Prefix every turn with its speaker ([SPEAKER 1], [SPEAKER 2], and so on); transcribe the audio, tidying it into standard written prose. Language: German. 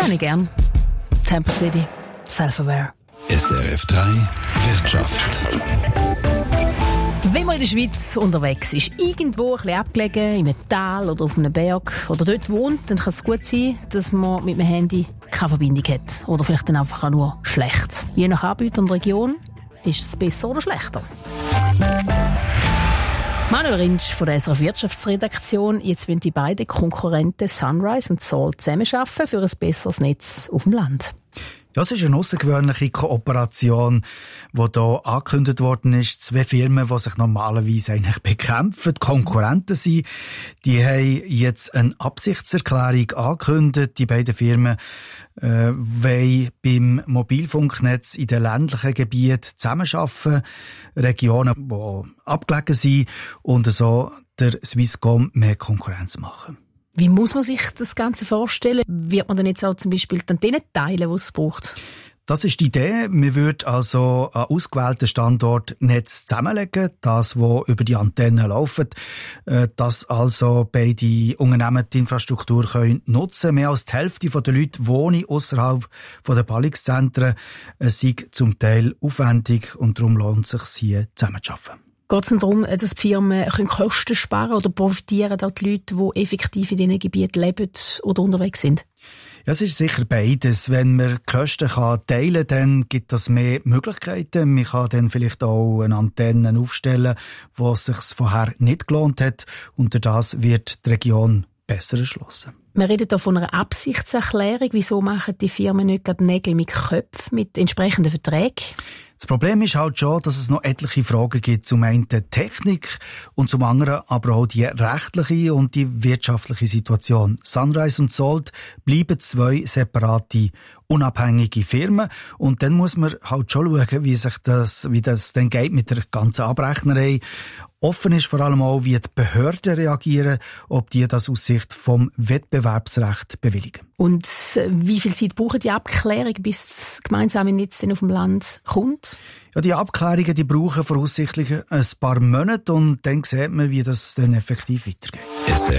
[SPEAKER 1] habe ich gern. Temple City, Self-Aware.
[SPEAKER 2] SRF 3 Wirtschaft.
[SPEAKER 1] Wenn man in der Schweiz unterwegs ist, irgendwo ein bisschen abgelegen, in einem Tal oder auf einem Berg oder dort wohnt, dann kann es gut sein, dass man mit dem Handy keine Verbindung hat. Oder vielleicht dann einfach auch nur schlecht. Je nach Anbieter und Region ist es besser oder schlechter. Manuel Rintsch von der SRF Wirtschaftsredaktion. Jetzt wollen die beiden Konkurrenten Sunrise und Salt zusammenarbeiten für ein besseres Netz auf dem Land.
[SPEAKER 3] Das ist eine außergewöhnliche Kooperation, die hier angekündigt worden ist. Zwei Firmen, die sich normalerweise eigentlich bekämpfen, Konkurrenten sind, die haben jetzt eine Absichtserklärung angekündigt. Die beiden Firmen wollen beim Mobilfunknetz in den ländlichen Gebieten zusammenarbeiten, Regionen, die abgelegen sind, und so der Swisscom mehr Konkurrenz machen.
[SPEAKER 1] Wie muss man sich das Ganze vorstellen? Wird man dann jetzt auch zum Beispiel dann denen teilen, die es braucht?
[SPEAKER 3] Das ist die Idee. Man würde also an ausgewählten Standort Netz zusammenlegen, das, wo über die Antennen läuft, dass also beide Unternehmen die Infrastruktur können nutzen. Mehr als die Hälfte der Leute wohnen außerhalb der Ballungszentren. Es ist zum Teil aufwendig und darum lohnt es sich, hier zusammenzuarbeiten.
[SPEAKER 1] Geht es darum, dass die Firmen Kosten sparen können oder profitieren auch die Leute, die effektiv in diesen Gebieten leben oder unterwegs sind?
[SPEAKER 3] Ja, es ist sicher beides. Wenn man die Kosten teilen kann, dann gibt es mehr Möglichkeiten. Man kann dann vielleicht auch eine Antenne aufstellen, wo es sich vorher nicht gelohnt hat. Und durch das wird die Region besser erschlossen.
[SPEAKER 1] Wir reden hier von einer Absichtserklärung. Wieso machen die Firmen nicht gerade Nägel mit Köpfen, mit entsprechenden Verträgen?
[SPEAKER 3] Das Problem ist halt schon, dass es noch etliche Fragen gibt. Zum einen die Technik und zum anderen aber auch die rechtliche und die wirtschaftliche Situation. Sunrise und Salt bleiben zwei separate, unabhängige Firmen. Und dann muss man halt schon schauen, wie das dann geht mit der ganzen Abrechnerei. Offen ist vor allem auch, wie die Behörden reagieren, ob die das aus Sicht vom Wettbewerbsrecht bewilligen.
[SPEAKER 1] Und wie viel Zeit braucht die Abklärung, bis das gemeinsame Netz auf dem Land kommt?
[SPEAKER 3] Ja, die Abklärungen, die brauchen voraussichtlich ein paar Monate und dann sieht man, wie das dann effektiv weitergeht.